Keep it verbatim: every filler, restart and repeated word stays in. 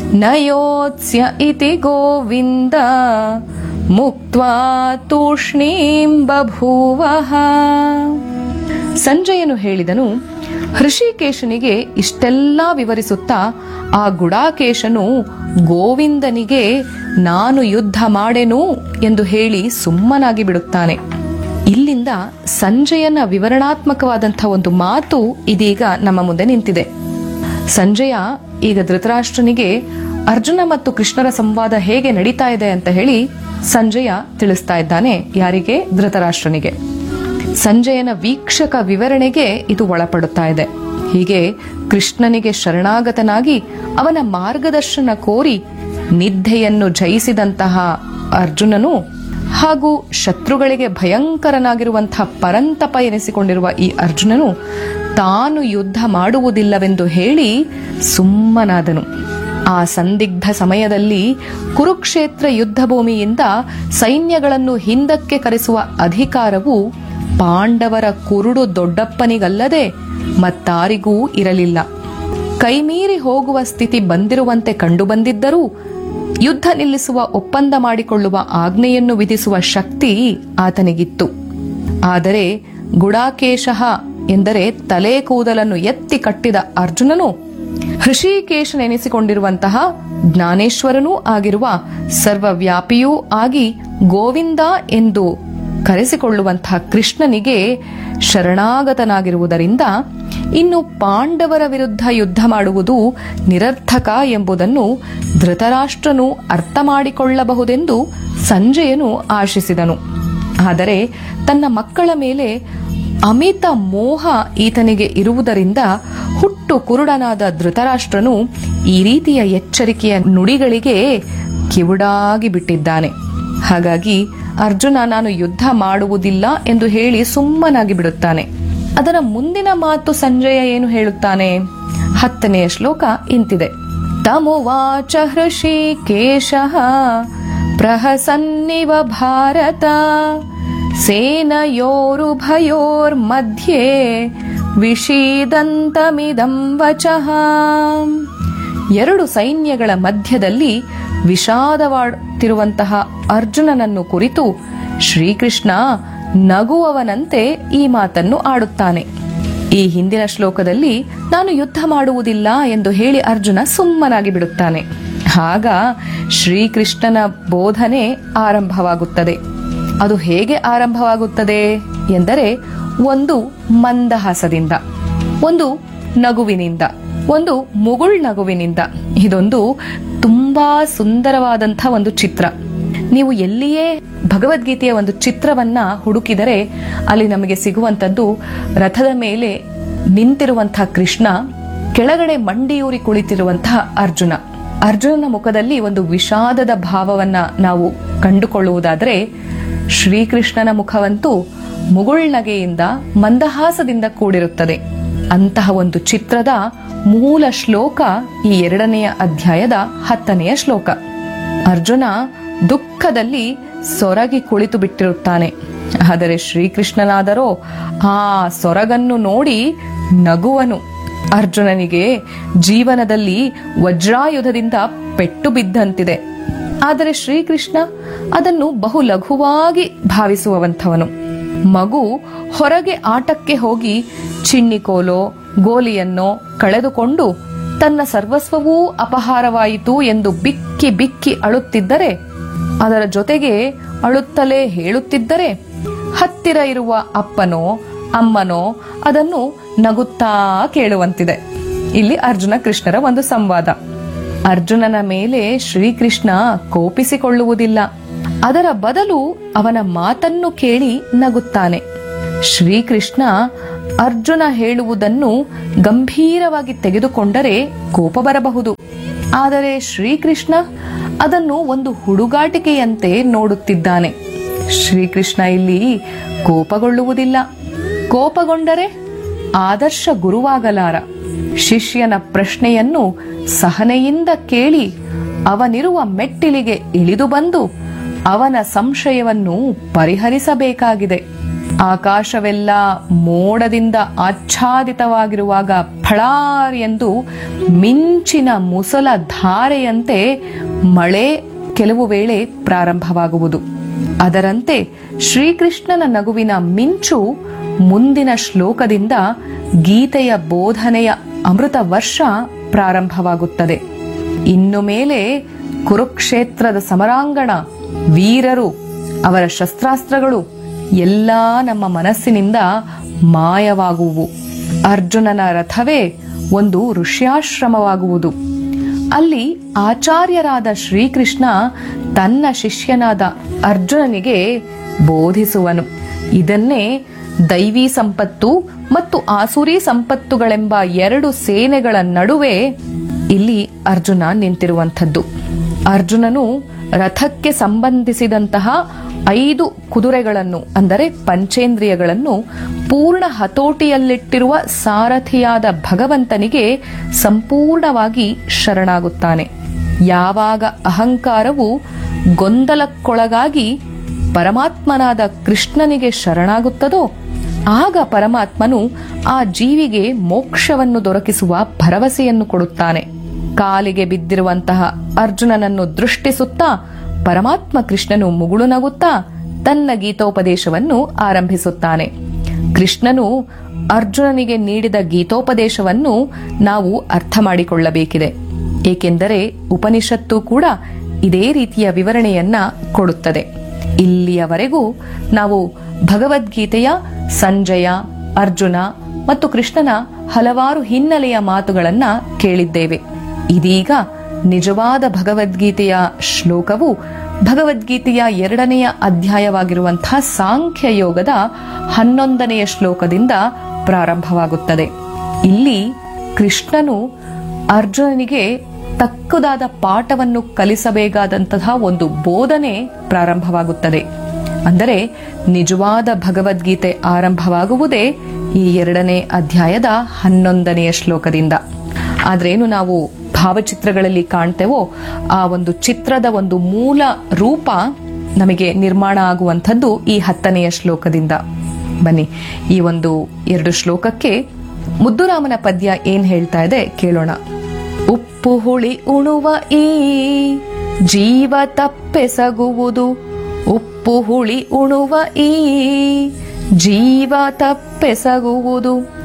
ನಯೋತ್ಸ್ಯ ಇತಿ ಗೋವಿಂದ ಮುಕ್ತ್ವಾ ತೂಷ್ಣೀಂ ಬಭೂವಃ. ಸಂಜಯನು ಹೇಳಿದನು, ಹೃಷಿಕೇಶನಿಗೆ ಇಷ್ಟೆಲ್ಲ ವಿವರಿಸುತ್ತಾ ಆ ಗುಡಾಕೇಶನು ಗೋವಿಂದನಿಗೆ ನಾನು ಯುದ್ಧ ಮಾಡೆನು ಎಂದು ಹೇಳಿ ಸುಮ್ಮನಾಗಿ ಬಿಡುತ್ತಾನೆ. ಇಲ್ಲಿಂದ ಸಂಜಯನ ವಿವರಣಾತ್ಮಕವಾದಂಥ ಒಂದು ಮಾತು ಇದೀಗ ನಮ್ಮ ಮುಂದೆ ನಿಂತಿದೆ. ಸಂಜಯ ಈಗ ಧೃತರಾಷ್ಟ್ರನಿಗೆ ಅರ್ಜುನ ಮತ್ತು ಕೃಷ್ಣರ ಸಂವಾದ ಹೇಗೆ ನಡೀತಾ ಇದೆ ಅಂತ ಹೇಳಿ ಸಂಜಯ ತಿಳಿಸ್ತಾ ಇದ್ದಾನೆ. ಯಾರಿಗೆ? ಧೃತರಾಷ್ಟ್ರನಿಗೆ. ಸಂಜಯನ ವೀಕ್ಷಕ ವಿವರಣೆಗೆ ಇದು ಒಳಪಡುತ್ತಾ ಇದೆ. ಹೀಗೆ ಕೃಷ್ಣನಿಗೆ ಶರಣಾಗತನಾಗಿ ಅವನ ಮಾರ್ಗದರ್ಶನ ಕೋರಿ ನಿದ್ದೆಯನ್ನು ಜಯಿಸಿದಂತಹ ಅರ್ಜುನನು ಹಾಗೂ ಶತ್ರುಗಳಿಗೆ ಭಯಂಕರನಾಗಿರುವಂತಹ ಪರಂತಪ ಎನಿಸಿಕೊಂಡಿರುವ ಈ ಅರ್ಜುನನು ತಾನು ಯುದ್ಧ ಮಾಡುವುದಿಲ್ಲವೆಂದು ಹೇಳಿ ಸುಮ್ಮನಾದನು. ಆ ಸಂದಿಗ್ಧ ಸಮಯದಲ್ಲಿ ಕುರುಕ್ಷೇತ್ರ ಯುದ್ಧ ಭೂಮಿಯಿಂದ ಸೈನ್ಯಗಳನ್ನು ಹಿಂದಕ್ಕೆ ಕರೆಸುವ ಅಧಿಕಾರವು ಪಾಂಡವರ ಕುರುಡು ದೊಡ್ಡಪ್ಪನಿಗಲ್ಲದೆ ಮತ್ತಾರಿಗೂ ಇರಲಿಲ್ಲ. ಕೈಮೀರಿ ಹೋಗುವ ಸ್ಥಿತಿ ಬಂದಿರುವಂತೆ ಕಂಡುಬಂದಿದ್ದರೂ ಯುದ್ಧ ನಿಲ್ಲಿಸುವ ಒಪ್ಪಂದ ಮಾಡಿಕೊಳ್ಳುವ ಆಜ್ಞೆಯನ್ನು ವಿಧಿಸುವ ಶಕ್ತಿ ಆತನಿಗಿತ್ತು. ಆದರೆ ಗುಡಾಕೇಶ ಎಂದರೆ ತಲೆ ಕೂದಲನ್ನು ಎತ್ತಿ ಕಟ್ಟಿದ ಅರ್ಜುನನು ಹೃಷಿಕೇಶನೆನಿಸಿಕೊಂಡಿರುವಂತಹ ಜ್ಞಾನೇಶ್ವರನೂ ಆಗಿರುವ ಸರ್ವವ್ಯಾಪಿಯೂ ಆಗಿ ಗೋವಿಂದ ಎಂದು ಕರೆಸಿಕೊಳ್ಳುವಂತಹ ಕೃಷ್ಣನಿಗೆ ಶರಣಾಗತನಾಗಿರುವುದರಿಂದ ಇನ್ನು ಪಾಂಡವರ ವಿರುದ್ಧ ಯುದ್ಧ ಮಾಡುವುದು ನಿರರ್ಥಕ ಎಂಬುದನ್ನು ಧೃತರಾಷ್ಟ್ರನು ಅರ್ಥ ಮಾಡಿಕೊಳ್ಳಬಹುದೆಂದು ಸಂಜಯನು ಆಶಿಸಿದನು. ಆದರೆ ತನ್ನ ಮಕ್ಕಳ ಮೇಲೆ ಅಮಿತ ಮೋಹ ಈತನಿಗೆ ಇರುವುದರಿಂದ ಹುಟ್ಟು ಕುರುಡನಾದ ಧೃತರಾಷ್ಟ್ರನು ಈ ರೀತಿಯ ಎಚ್ಚರಿಕೆಯ ನುಡಿಗಳಿಗೆ ಕಿವುಡಾಗಿ ಬಿಟ್ಟಿದ್ದಾನೆ. ಹಾಗಾಗಿ ಅರ್ಜುನ ನಾನು ಯುದ್ಧ ಮಾಡುವುದಿಲ್ಲ ಎಂದು ಹೇಳಿ ಸುಮ್ಮನಾಗಿ ಬಿಡುತ್ತಾನೆ. ಅದರ ಮುಂದಿನ ಮಾತು ಸಂಜಯ ಏನು ಹೇಳುತ್ತಾನೆ? ಹತ್ತನೆಯ ಶ್ಲೋಕ ಇಂತಿದೆ. ತಮುವಾಚ ಹೃಷಿಕೇಶಃ ಪ್ರಹಸನ್ನಿವ ಭಾರತ ಸೇನಯೋರುಭಯೋರ್ಮಧ್ಯೆ ವಿಷೀದಂತಮಿದಂ ವಚಃ. ಎರಡು ಸೈನ್ಯಗಳ ಮಧ್ಯದಲ್ಲಿ ವಿಷಾದವಾಡುತ್ತಿರುವಂತಹ ಅರ್ಜುನನನ್ನು ಕುರಿತು ಶ್ರೀಕೃಷ್ಣ ನಗುವವನಂತೆ ಈ ಮಾತನ್ನು ಆಡುತ್ತಾನೆ. ಈ ಹಿಂದಿನ ಶ್ಲೋಕದಲ್ಲಿ ನಾನು ಯುದ್ಧ ಮಾಡುವುದಿಲ್ಲ ಎಂದು ಹೇಳಿ ಅರ್ಜುನ ಸುಮ್ಮನಾಗಿ ಬಿಡುತ್ತಾನೆ. ಆಗ ಶ್ರೀಕೃಷ್ಣನ ಬೋಧನೆ ಆರಂಭವಾಗುತ್ತದೆ. ಅದು ಹೇಗೆ ಆರಂಭವಾಗುತ್ತದೆ ಎಂದರೆ ಒಂದು ಮಂದಹಾಸದಿಂದ, ಒಂದು ನಗುವಿನಿಂದ, ಒಂದು ಮುಗುಳ್ ನಗುವಿನಿಂದ. ಇದೊಂದು ತುಂಬಾ ಸುಂದರವಾದಂಥ ಒಂದು ಚಿತ್ರ. ನೀವು ಎಲ್ಲಿಯೇ ಭಗವದ್ಗೀತೆಯ ಒಂದು ಚಿತ್ರವನ್ನ ಹುಡುಕಿದರೆ ಅಲ್ಲಿ ನಮಗೆ ಸಿಗುವಂತದ್ದು ರಥದ ಮೇಲೆ ನಿಂತಿರುವಂತಹ ಕೃಷ್ಣ, ಕೆಳಗಡೆ ಮಂಡಿಯೂರಿ ಕುಳಿತಿರುವಂತಹ ಅರ್ಜುನ. ಅರ್ಜುನನ ಮುಖದಲ್ಲಿ ಒಂದು ವಿಷಾದದ ಭಾವವನ್ನ ನಾವು ಕಂಡುಕೊಳ್ಳುವುದಾದರೆ, ಶ್ರೀಕೃಷ್ಣನ ಮುಖವಂತೂ ಮುಗುಳ್ನಗೆಯಿಂದ ಮಂದಹಾಸದಿಂದ ಕೂಡಿರುತ್ತದೆ. ಅಂತಹ ಒಂದು ಚಿತ್ರದ ಮೂಲ ಶ್ಲೋಕ ಈ ಎರಡನೆಯ ಅಧ್ಯಾಯದ ಹತ್ತನೆಯ ಶ್ಲೋಕ. ಅರ್ಜುನ ದುಃಖದಲ್ಲಿ ಸೊರಗಿ ಕುಳಿತು ಬಿಟ್ಟಿರುತ್ತಾನೆ. ಆದರೆ ಶ್ರೀಕೃಷ್ಣನಾದರೋ ಆ ಸೊರಗನ್ನು ನೋಡಿ ನಗುವನು. ಅರ್ಜುನನಿಗೆ ಜೀವನದಲ್ಲಿ ವಜ್ರಾಯುಧದಿಂದ ಪೆಟ್ಟು ಬಿದ್ದಂತಿದೆ. ಆದರೆ ಶ್ರೀಕೃಷ್ಣ ಅದನ್ನು ಬಹು ಲಘುವಾಗಿ ಭಾವಿಸುವಂಥವನು. ಮಗು ಹೊರಗೆ ಆಟಕ್ಕೆ ಹೋಗಿ ಚಿನ್ನಿಕೋಲೋ ಗೋಲಿಯನ್ನೋ ಕಳೆದುಕೊಂಡು ತನ್ನ ಸರ್ವಸ್ವವೂ ಅಪಹಾರವಾಯಿತು ಎಂದು ಬಿಕ್ಕಿ ಬಿಕ್ಕಿ ಅಳುತ್ತಿದ್ದರೆ, ಅದರ ಜೊತೆಗೆ ಅಳುತ್ತಲೇ ಹೇಳುತ್ತಿದ್ದರೆ, ಹತ್ತಿರ ಇರುವ ಅಪ್ಪನೋ ಅಮ್ಮನೋ ಅದನ್ನು ನಗುತ್ತಾ ಕೇಳುವಂತಿದೆ. ಇಲ್ಲಿ ಅರ್ಜುನ ಕೃಷ್ಣರ ಒಂದು ಸಂವಾದ. ಅರ್ಜುನನ ಮೇಲೆ ಶ್ರೀಕೃಷ್ಣ ಕೋಪಿಸಿಕೊಳ್ಳುವುದಿಲ್ಲ. ಅದರ ಬದಲು ಅವನ ಮಾತನ್ನು ಕೇಳಿ ನಗುತ್ತಾನೆ. ಶ್ರೀಕೃಷ್ಣ ಅರ್ಜುನ ಹೇಳುವುದನ್ನು ಗಂಭೀರವಾಗಿ ತೆಗೆದುಕೊಂಡರೆ ಕೋಪ ಬರಬಹುದು. ಆದರೆ ಶ್ರೀಕೃಷ್ಣ ಅದನ್ನು ಒಂದು ಹುಡುಗಾಟಿಕೆಯಂತೆ ನೋಡುತ್ತಿದ್ದಾನೆ. ಶ್ರೀಕೃಷ್ಣ ಇಲ್ಲಿ ಕೋಪಗೊಳ್ಳುವುದಿಲ್ಲ. ಕೋಪಗೊಂಡರೆ ಆದರ್ಶ ಗುರುವಾಗಲಾರ. ಶಿಷ್ಯನ ಪ್ರಶ್ನೆಯನ್ನು ಸಹನೆಯಿಂದ ಕೇಳಿ ಅವನಿರುವ ಮೆಟ್ಟಿಲಿಗೆ ಇಳಿದು ಬಂದು ಅವನ ಸಂಶಯವನ್ನು ಪರಿಹರಿಸಬೇಕಾಗಿದೆ. ಆಕಾಶವೆಲ್ಲ ಮೋಡದಿಂದ ಆಚ್ಛಾದಿತವಾಗಿರುವಾಗ ಫಳಾರ್ ಎಂದು ಮಿಂಚಿನ ಮುಸಲ ಧಾರೆಯಂತೆ ಮಳೆ ಕೆಲವು ವೇಳೆ ಪ್ರಾರಂಭವಾಗುವುದು. ಅದರಂತೆ ಶ್ರೀಕೃಷ್ಣನ ನಗುವಿನ ಮಿಂಚು ಮುಂದಿನ ಶ್ಲೋಕದಿಂದ ಗೀತೆಯ ಬೋಧನೆಯ ಅಮೃತ ವರ್ಷ ಪ್ರಾರಂಭವಾಗುತ್ತದೆ. ಇನ್ನು ಮೇಲೆ ಕುರುಕ್ಷೇತ್ರದ ಸಮರಾಂಗಣ, ವೀರರು, ಅವರ ಶಸ್ತ್ರಾಸ್ತ್ರಗಳು ಎಲ್ಲಾ ನಮ್ಮ ಮನಸ್ಸಿನಿಂದ ಮಾಯವಾಗುವು. ಅರ್ಜುನನ ರಥವೇ ಒಂದು ಋಷ್ಯಾಶ್ರಮವಾಗುವುದು. ಅಲ್ಲಿ ಆಚಾರ್ಯರಾದ ಶ್ರೀಕೃಷ್ಣ ತನ್ನ ಶಿಷ್ಯನಾದ ಅರ್ಜುನನಿಗೆ ಬೋಧಿಸುವನು. ಇದನ್ನೇ ದೈವಿ ಸಂಪತ್ತು ಮತ್ತು ಆಸುರಿ ಸಂಪತ್ತುಗಳೆಂಬ ಎರಡು ಸೇನೆಗಳ ನಡುವೆ ಇಲ್ಲಿ ಅರ್ಜುನ ನಿಂತಿರುವಂಥದ್ದು. ಅರ್ಜುನನು ರಥಕ್ಕೆ ಸಂಬಂಧಿಸಿದಂತಹ ಐದು ಕುದುರೆಗಳನ್ನು ಅಂದರೆ ಪಂಚೇಂದ್ರಿಯಗಳನ್ನು ಪೂರ್ಣ ಹತೋಟಿಯಲ್ಲಿಟ್ಟಿರುವ ಸಾರಥಿಯಾದ ಭಗವಂತನಿಗೆ ಸಂಪೂರ್ಣವಾಗಿ ಶರಣಾಗುತ್ತಾನೆ. ಯಾವಾಗ ಅಹಂಕಾರವು ಗೊಂದಲಕ್ಕೊಳಗಾಗಿ ಪರಮಾತ್ಮನಾದ ಕೃಷ್ಣನಿಗೆ ಶರಣಾಗುತ್ತದೋ ಆಗ ಪರಮಾತ್ಮನು ಆ ಜೀವಿಗೆ ಮೋಕ್ಷವನ್ನು ದೊರಕಿಸುವ ಭರವಸೆಯನ್ನು ಕೊಡುತ್ತಾನೆ. ಕಾಲಿಗೆ ಬಿದ್ದಿರುವಂತಹ ಅರ್ಜುನನನ್ನು ದೃಷ್ಟಿಸುತ್ತಾ ಪರಮಾತ್ಮ ಕೃಷ್ಣನು ಮುಗುಳು ನಗುತ್ತಾ ತನ್ನ ಗೀತೋಪದೇಶವನ್ನು ಆರಂಭಿಸುತ್ತಾನೆ. ಕೃಷ್ಣನು ಅರ್ಜುನನಿಗೆ ನೀಡಿದ ಗೀತೋಪದೇಶವನ್ನು ನಾವು ಅರ್ಥ ಮಾಡಿಕೊಳ್ಳಬೇಕಿದೆ. ಏಕೆಂದರೆ ಉಪನಿಷತ್ತು ಕೂಡ ಇದೇ ರೀತಿಯ ವಿವರಣೆಯನ್ನ ಕೊಡುತ್ತದೆ. ಇಲ್ಲಿಯವರೆಗೂ ನಾವು ಭಗವದ್ಗೀತೆಯ ಸಂಜಯ, ಅರ್ಜುನ ಮತ್ತು ಕೃಷ್ಣನ ಹಲವಾರು ಹಿನ್ನೆಲೆಯ ಮಾತುಗಳನ್ನ ಕೇಳಿದ್ದೇವೆ. ಇದೀಗ ನಿಜವಾದ ಭಗವದ್ಗೀತೆಯ ಶ್ಲೋಕವು ಭಗವದ್ಗೀತೆಯ ಎರಡನೆಯ ಅಧ್ಯಾಯವಾಗಿರುವಂತಹ ಸಾಂಖ್ಯ ಯೋಗದ ಹನ್ನೊಂದನೆಯ ಶ್ಲೋಕದಿಂದ ಪ್ರಾರಂಭವಾಗುತ್ತದೆ. ಇಲ್ಲಿ ಕೃಷ್ಣನು ಅರ್ಜುನನಿಗೆ ತಕ್ಕುದಾದ ಪಾಠವನ್ನು ಕಲಿಸಬೇಕಾದಂತಹ ಒಂದು ಬೋಧನೆ ಪ್ರಾರಂಭವಾಗುತ್ತದೆ. ಅಂದರೆ ನಿಜವಾದ ಭಗವದ್ಗೀತೆ ಆರಂಭವಾಗುವುದೇ ಈ ಎರಡನೇ ಅಧ್ಯಾಯದ ಹನ್ನೊಂದನೆಯ ಶ್ಲೋಕದಿಂದ. ಆದ್ರೇನು ನಾವು ಭಾವಚಿತ್ರಗಳಲ್ಲಿ ಕಾಣ್ತೇವೋ ಆ ಒಂದು ಚಿತ್ರದ ಒಂದು ಮೂಲ ರೂಪ ನಮಗೆ ನಿರ್ಮಾಣ ಆಗುವಂಥದ್ದು ಈ ಹತ್ತನೆಯ ಶ್ಲೋಕದಿಂದ. ಬನ್ನಿ ಈ ಒಂದು ಎರಡು ಶ್ಲೋಕಕ್ಕೆ ಮುದ್ದುರಾಮನ ಪದ್ಯ ಏನ್ ಹೇಳ್ತಾ ಇದೆ ಕೇಳೋಣ. ಉಪ್ಪು ಹುಳಿ ಉಣುವ ಈ ಜೀವ ತಪ್ಪೆಸಗುವುದು, ಉಪ್ಪು ಹುಳಿ ಉಣುವ ಈ ಜೀವ ತಪ್ಪೆಸಗುವುದು,